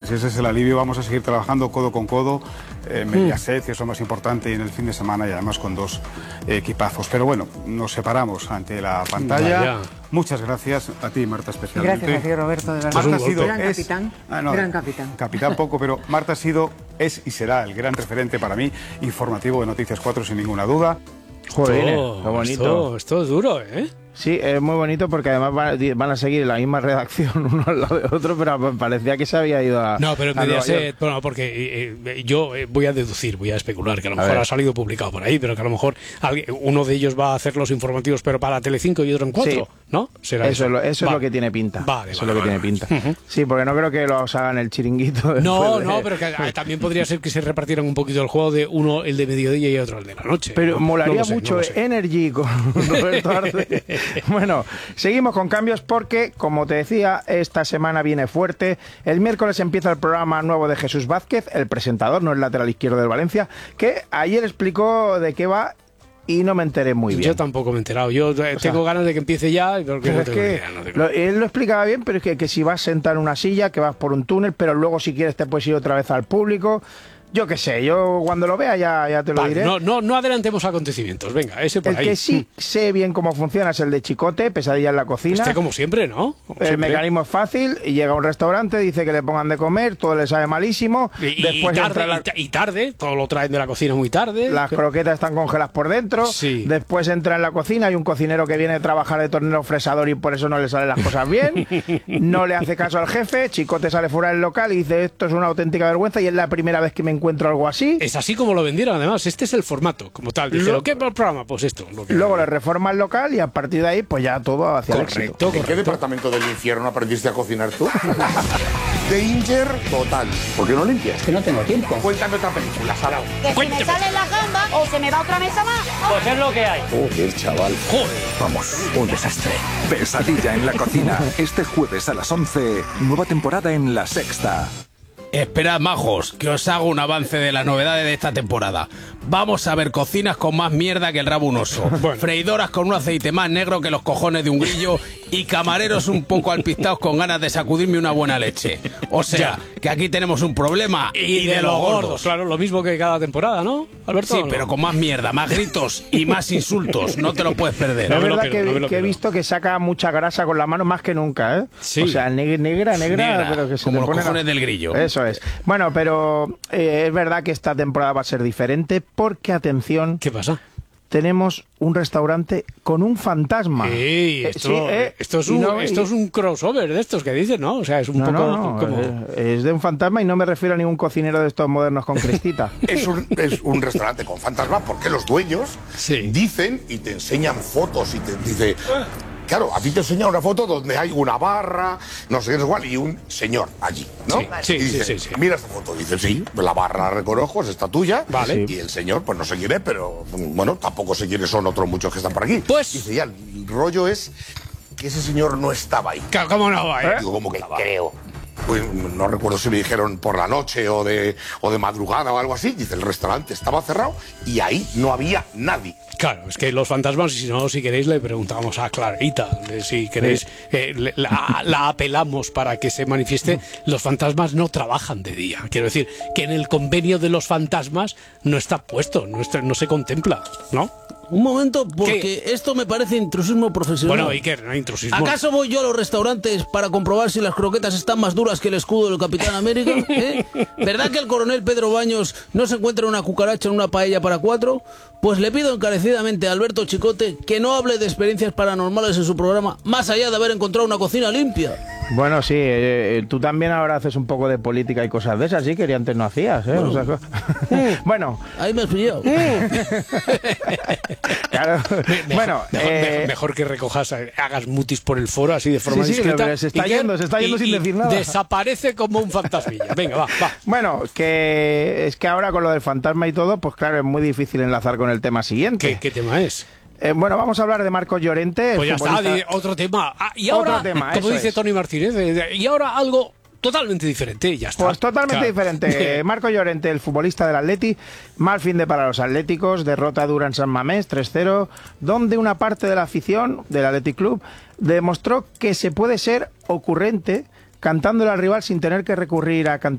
Si ese es el alivio, vamos a seguir trabajando codo con codo, Mediaset, que es lo más importante, y en el fin de semana, y además con dos equipazos. Pero bueno, nos separamos ante la pantalla. Vaya. Muchas gracias a ti, Marta, especialmente. Gracias a ti, Roberto, de verdad. Marta ha sido, gran capitán. Gran capitán. Capitán poco, pero Marta ha sido, es y será el gran referente para mí, informativo de Noticias 4, sin ninguna duda. Joder, qué bonito. Esto es duro, ¿eh? Sí, es muy bonito porque además van a seguir la misma redacción uno al lado de otro, pero parecía que se había ido a... No, pero Mediaset, bueno, porque yo voy a deducir, voy a especular, que a lo mejor ha salido publicado por ahí, pero que a lo mejor uno de ellos va a hacer los informativos, pero para Telecinco y otro en 4, sí. ¿No? ¿Será eso? Eso es lo que tiene pinta. Vale, eso es lo que tiene pinta. Sí, porque no creo que los hagan el chiringuito. No, pero que también podría ser que se repartieran un poquito el juego de uno el de mediodía y otro el de la noche. Pero ¿no? molaría no sé, mucho Energy con Roberto Arce. Bueno, seguimos con cambios porque, como te decía, esta semana viene fuerte. El miércoles empieza el programa nuevo de Jesús Vázquez, el presentador, no el lateral izquierdo del Valencia, que ayer explicó de qué va y no me enteré muy bien. Yo tampoco me he enterado. Yo tengo ganas de que empiece ya. Porque no tengo idea, él lo explicaba bien, pero es que si vas sentado en una silla, que vas por un túnel, pero luego si quieres te puedes ir otra vez al público. Yo qué sé, yo cuando lo vea ya te lo diré. No adelantemos acontecimientos, venga, ese por ahí. El que sí sé bien cómo funciona es el de Chicote, Pesadilla en la cocina. Como siempre, ¿no? El mecanismo es fácil, y llega a un restaurante, dice que le pongan de comer, todo le sabe malísimo. Después tarde, todo lo traen de la cocina muy tarde. Las croquetas están congeladas por dentro. Sí. Después entra en la cocina, hay un cocinero que viene a trabajar de tornero fresador y por eso no le salen las cosas bien. No le hace caso al jefe, Chicote sale fuera del local y dice, esto es una auténtica vergüenza y es la primera vez que me encuentro algo así. Es así como lo vendieron, además. Este es el formato, como tal. Dijeron, ¿qué programa? Pues esto. Luego le reforma el local y a partir de ahí, pues ya todo hacia el éxito. ¿En qué departamento del infierno aprendiste a cocinar tú? Danger total. ¿Por qué no limpias? Que no tengo tiempo. Cuéntame otra película, Sarao. Que se me salen las gambas o se me va otra mesa más. Pues es lo que hay. Joder, chaval. Joder. Vamos, un desastre. Pesadilla en la cocina. Este jueves a las 11, nueva temporada en La Sexta. Esperad, majos, que os hago un avance de las novedades de esta temporada. Vamos a ver cocinas con más mierda que el rabo de un oso, freidoras con un aceite más negro que los cojones de un grillo y camareros un poco alpistados con ganas de sacudirme una buena leche. O sea, que aquí tenemos un problema y de los gordos. Claro, lo mismo que cada temporada, ¿no, Alberto? Sí, pero con más mierda, más gritos y más insultos. No te lo puedes perder. Es verdad que he visto que saca mucha grasa con la mano más que nunca, ¿eh? Sí. O sea, negra, pero que se como te los pone cojones del grillo. Eso es. Bueno, pero es verdad que esta temporada va a ser diferente porque, atención... ¿Qué pasa? Tenemos un restaurante con un fantasma. Esto es un crossover de estos que dicen, ¿no? O sea, es un poco... como... Es de un fantasma y no me refiero a ningún cocinero de estos modernos con crestita. Es un restaurante con fantasma porque los dueños dicen y te enseñan fotos y te dice... Claro, a ti te enseña una foto donde hay una barra, no sé qué es igual, y un señor allí, ¿no? Sí, y dice, mira esta foto. Dice, sí, la barra la reconozco, es esta tuya. Vale. Y el señor, pues no sé quién es, pero bueno, tampoco sé quiénes son otros muchos que están por aquí. Pues... Dice, ya, el rollo es que ese señor no estaba ahí. ¿Cómo no va, Digo, ¿cómo que estaba? Creo. Pues no recuerdo si me dijeron por la noche o de madrugada o algo así. Dice, el restaurante estaba cerrado y ahí no había nadie. Claro, es que los fantasmas, si queréis, le preguntamos a Clarita, si queréis, la apelamos para que se manifieste. Los fantasmas no trabajan de día. Quiero decir, que en el convenio de los fantasmas no está puesto, no se contempla, ¿no? Un momento, porque esto me parece intrusismo profesional. Bueno, Iker, no intrusismo. ¿Acaso voy yo a los restaurantes para comprobar si las croquetas están más duras que el escudo del Capitán América? ¿Verdad que el coronel Pedro Baños no se encuentra una cucaracha en una paella para 4? Pues le pido encarecidamente a Alberto Chicote que no hable de experiencias paranormales en su programa, más allá de haber encontrado una cocina limpia. Bueno, sí, tú también ahora haces un poco de política y cosas de esas, sí, que antes no hacías, ¿eh? Bueno. Ahí me has pillado. Claro. Bueno, mejor que recojas, hagas mutis por el foro así de forma discreta. Pero se está yendo sin decir nada. Desaparece como un fantasmilla. Venga, va. Bueno, que es que ahora con lo del fantasma y todo, pues claro, es muy difícil enlazar con el tema siguiente. ¿Qué tema es? Bueno, vamos a hablar de Marcos Llorente. Pues ya está, otro tema. Y ahora, como dice Tony Martínez, y ahora algo totalmente diferente, ya está. Pues totalmente diferente. Marcos Llorente, el futbolista del Atleti, mal fin de para los atléticos, derrota dura en San Mamés, 3-0, donde una parte de la afición del Athletic Club demostró que se puede ser ocurrente cantándole al rival sin tener que recurrir a